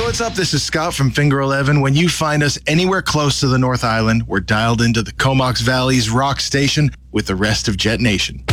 what's up? This is Scott from Finger 11. When you find us anywhere close to the North Island, we're dialed into the Comox Valley's rock station with the rest of Jet Nation.